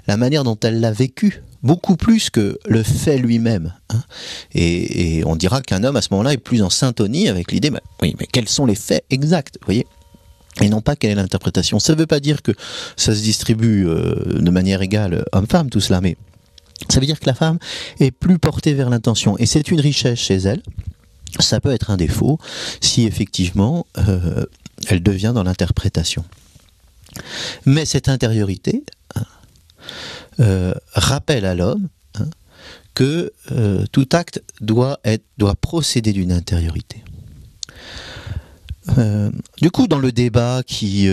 la manière dont elle l'a vécu, beaucoup plus que le fait lui-même. Hein. Et on dira qu'un homme, à ce moment-là, est plus en syntonie avec l'idée, oui, mais quels sont les faits exacts, vous voyez ? Et non pas quelle est l'interprétation. Ça ne veut pas dire que ça se distribue de manière égale homme-femme, tout cela, mais ça veut dire que la femme est plus portée vers l'intention. Et c'est une richesse chez elle. Ça peut être un défaut si effectivement elle devient dans l'interprétation. Mais cette intériorité rappelle à l'homme que tout acte doit procéder d'une intériorité. Du coup, dans le débat qui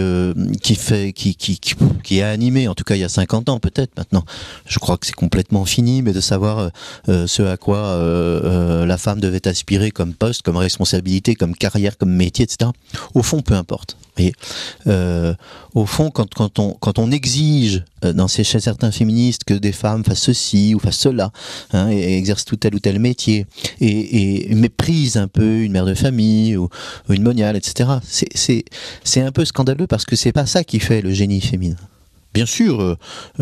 est animé, en tout cas il y a 50 ans peut-être maintenant, je crois que c'est complètement fini, mais de savoir ce à quoi la femme devait aspirer comme poste, comme responsabilité, comme carrière, comme métier, etc. Au fond, peu importe. Vous voyez, au fond, quand on exige chez certains féministes que des femmes fassent ceci ou fassent cela, hein, et exercent tout tel ou tel métier, et méprisent un peu une mère de famille ou une moniale, etc. C'est un peu scandaleux parce que c'est pas ça qui fait le génie féminin. Bien sûr,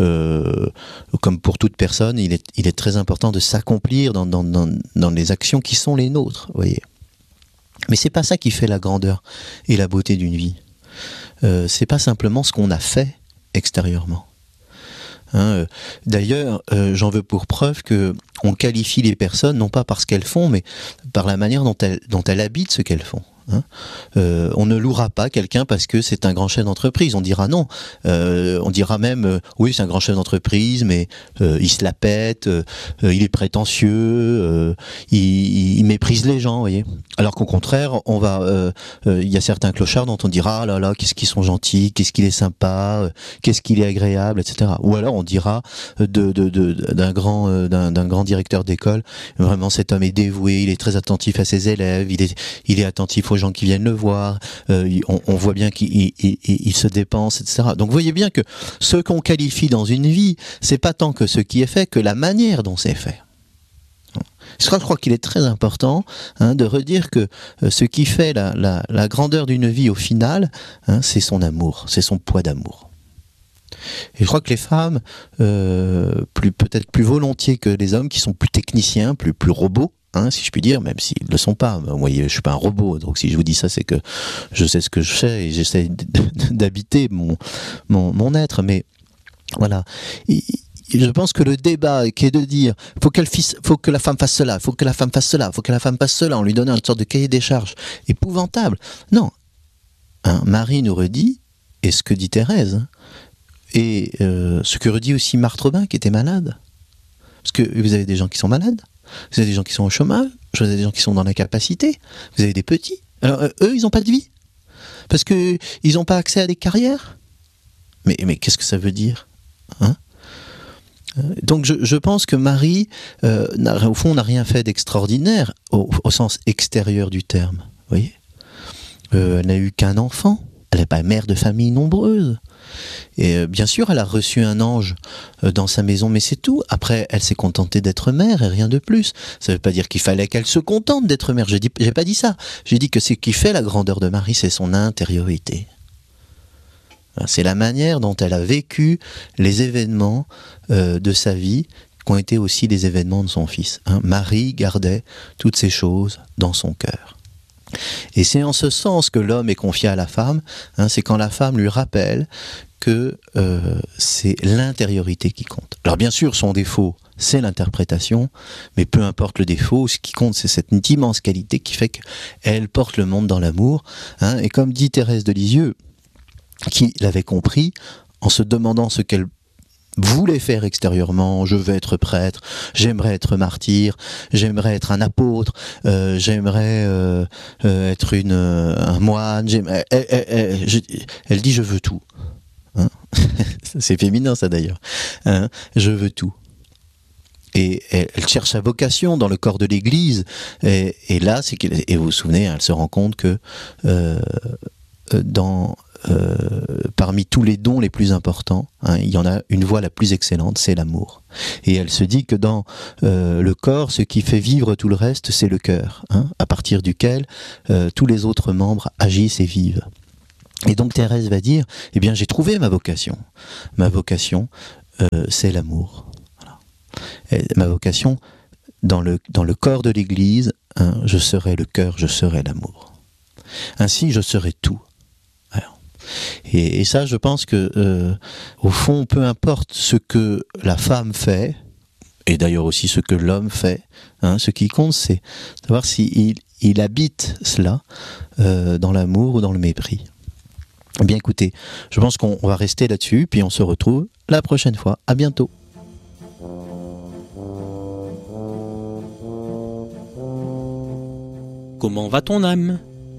comme pour toute personne, il est très important de s'accomplir dans les actions qui sont les nôtres, vous voyez. Mais c'est pas ça qui fait la grandeur et la beauté d'une vie. C'est pas simplement ce qu'on a fait extérieurement. Hein, d'ailleurs, j'en veux pour preuve que on qualifie les personnes non pas par ce qu'elles font, mais par la manière dont elles habitent ce qu'elles font. Hein, on ne louera pas quelqu'un parce que c'est un grand chef d'entreprise. On dira non. On dira même oui, c'est un grand chef d'entreprise, mais il se la pète, il est prétentieux, il méprise les gens, vous voyez. Alors qu'au contraire, il y a certains clochards dont on dira ah là là, qu'est-ce qu'ils sont gentils, qu'est-ce qu'il est sympa, qu'est-ce qu'il est agréable, etc. Ou alors on dira d'un grand directeur d'école, vraiment cet homme est dévoué, il est très attentif à ses élèves, il est attentif aux gens qui viennent le voir, on voit bien qu'il se dépense, etc. Donc vous voyez bien que ce qu'on qualifie dans une vie, c'est pas tant que ce qui est fait, que la manière dont c'est fait. Je crois qu'il est très important de redire que ce qui fait la grandeur d'une vie au final, c'est son amour, c'est son poids d'amour. Et je crois que les femmes, peut-être plus volontiers que les hommes, qui sont plus techniciens, plus robots, si je puis dire, même s'ils ne le sont pas. Moi, je ne suis pas un robot, donc si je vous dis ça, c'est que je sais ce que je fais et j'essaie d'habiter mon être. Mais voilà. Je pense que le débat qui est de dire faut que la femme fasse cela, faut que la femme fasse cela, faut que la femme fasse cela, en lui donnant une sorte de cahier des charges épouvantable. Non. Marie nous redit, et ce que dit Thérèse, et ce que redit aussi Marthe Robin, qui était malade. Parce que vous avez des gens qui sont malades, vous avez des gens qui sont au chômage, vous avez des gens qui sont dans l'incapacité, vous avez des petits. Alors eux, ils n'ont pas de vie. Parce qu'ils n'ont pas accès à des carrières. Mais qu'est-ce que ça veut dire ? Donc je pense que Marie, au fond, n'a rien fait d'extraordinaire au sens extérieur du terme. Vous voyez, elle n'a eu qu'un enfant. Elle n'est pas mère de famille nombreuse. Et bien sûr, elle a reçu un ange dans sa maison, mais c'est tout. Après, elle s'est contentée d'être mère et rien de plus. Ça ne veut pas dire qu'il fallait qu'elle se contente d'être mère. J'ai pas dit ça. J'ai dit que ce qui fait la grandeur de Marie, c'est son intériorité. C'est la manière dont elle a vécu les événements de sa vie, qui ont été aussi les événements de son fils. Marie gardait toutes ces choses dans son cœur. Et c'est en ce sens que l'homme est confié à la femme, c'est quand la femme lui rappelle que c'est l'intériorité qui compte. Alors bien sûr, son défaut, c'est l'interprétation, mais peu importe le défaut, ce qui compte, c'est cette immense qualité qui fait qu'elle porte le monde dans l'amour. Et comme dit Thérèse de Lisieux, qui l'avait compris, en se demandant ce qu'elle voulait faire extérieurement, je veux être prêtre, j'aimerais être martyr, j'aimerais être un apôtre, j'aimerais être un moine, elle dit je veux tout. C'est féminin ça d'ailleurs. Je veux tout. Et elle cherche sa vocation dans le corps de l'Église, et là, et vous vous souvenez, elle se rend compte que parmi tous les dons les plus importants, il y en a une voie la plus excellente, c'est l'amour. Et elle se dit que dans le corps, ce qui fait vivre tout le reste, c'est le cœur, à partir duquel tous les autres membres agissent et vivent. Et donc Thérèse va dire, eh bien j'ai trouvé ma vocation. Ma vocation, c'est l'amour. Voilà. Et ma vocation, dans le corps de l'Église, hein, je serai le cœur, je serai l'amour. Ainsi, je serai tout. Alors, et ça, je pense que, au fond, peu importe ce que la femme fait, et d'ailleurs aussi ce que l'homme fait, hein, ce qui compte, c'est savoir s'il habite cela dans l'amour ou dans le mépris. Eh bien écoutez, je pense qu'on va rester là-dessus, puis on se retrouve la prochaine fois. À bientôt. Comment va ton âme ?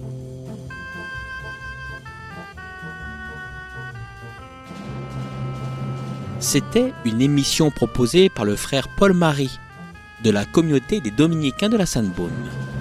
C'était une émission proposée par le frère Paul-Marie de la communauté des Dominicains de la Sainte-Baume.